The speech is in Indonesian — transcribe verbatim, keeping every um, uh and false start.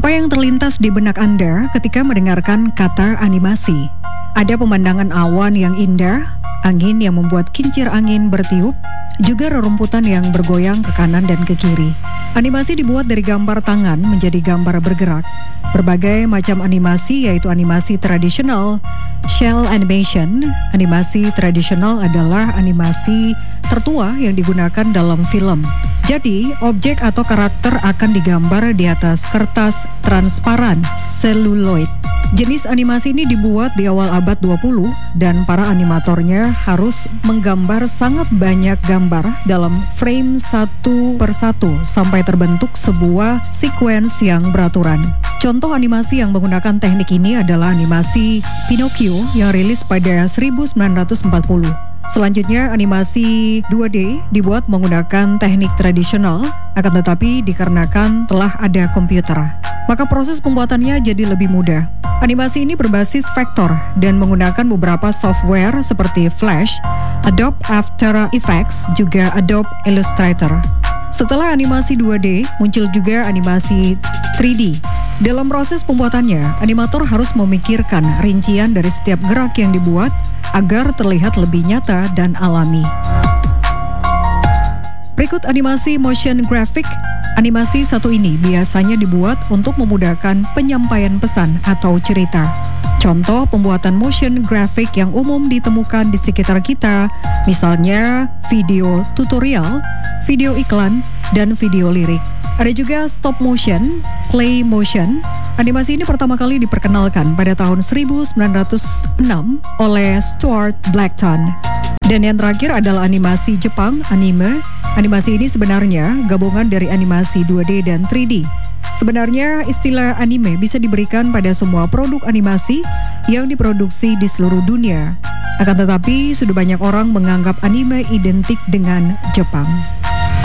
Apa yang terlintas di benak Anda ketika mendengarkan kata animasi? Ada pemandangan awan yang indah, angin yang membuat kincir angin bertiup, juga rerumputan yang bergoyang ke kanan dan ke kiri. Animasi dibuat dari gambar tangan menjadi gambar bergerak. Berbagai macam animasi yaitu animasi tradisional, cel animation. Animasi tradisional adalah animasi tertua yang digunakan dalam film. Jadi, objek atau karakter akan digambar di atas kertas transparan, seluloid. Jenis animasi ini dibuat di awal abad dua puluh dan para animatornya harus menggambar sangat banyak gambar dalam frame satu per satu sampai terbentuk sebuah sequence yang beraturan. Contoh animasi yang menggunakan teknik ini adalah animasi Pinocchio yang rilis pada seribu sembilan ratus empat puluh. Selanjutnya, animasi dua D dibuat menggunakan teknik tradisional, akan tetapi dikarenakan telah ada komputer, maka proses pembuatannya jadi lebih mudah. Animasi ini berbasis vektor dan menggunakan beberapa software seperti Flash, Adobe After Effects, juga Adobe Illustrator. Setelah animasi dua D, muncul juga animasi tiga D. Dalam proses pembuatannya, animator harus memikirkan rincian dari setiap gerak yang dibuat agar terlihat lebih nyata dan alami. Berikut animasi motion graphic. Animasi satu ini biasanya dibuat untuk memudahkan penyampaian pesan atau cerita. Contoh pembuatan motion graphic yang umum ditemukan di sekitar kita, misalnya video tutorial, video iklan, dan video lirik. Ada juga stop motion, clay motion. Animasi ini pertama kali diperkenalkan pada tahun seribu sembilan ratus enam oleh Stuart Blackton. Dan yang terakhir adalah animasi Jepang, anime. Animasi ini sebenarnya gabungan dari animasi dua D dan tiga D. Sebenarnya istilah anime bisa diberikan pada semua produk animasi yang diproduksi di seluruh dunia. Akan tetapi sudah banyak orang menganggap anime identik dengan Jepang.